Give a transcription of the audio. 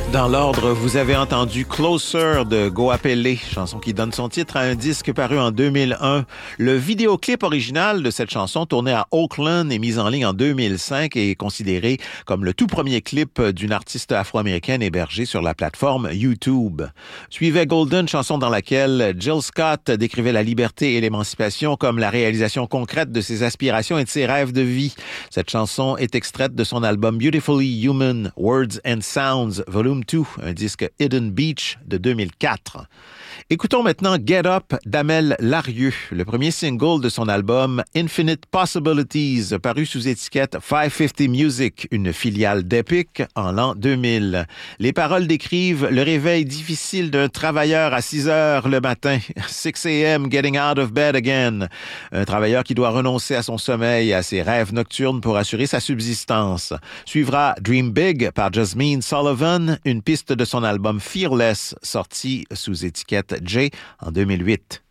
Dans l'ordre, vous avez entendu Closer de Goa Pele, chanson qui donne son titre à un disque paru en 2001. Le vidéoclip original de cette chanson, tourné à Oakland et mis en ligne en 2005, est considéré comme le tout premier clip d'une artiste afro-américaine hébergée sur la plateforme YouTube. Suivait Golden, chanson dans laquelle Jill Scott décrivait la liberté et l'émancipation comme la réalisation concrète de ses aspirations et de ses rêves de vie. Cette chanson est extraite de son album Beautifully Human, Words and Sounds, Volume 2, un disque Hidden Beach de 2004. Écoutons maintenant Get Up d'Amel Larrieux, le premier single de son album Infinite Possibilities, paru sous étiquette 550 Music, une filiale d'Epic en l'an 2000. Les paroles décrivent le réveil difficile d'un travailleur à 6 heures le matin, 6 a.m. getting out of bed again. Un travailleur qui doit renoncer à son sommeil et à ses rêves nocturnes pour assurer sa subsistance. Suivra Dream Big par Jasmine Sullivan, une piste de son album Fearless, sorti sous étiquette J en 2008.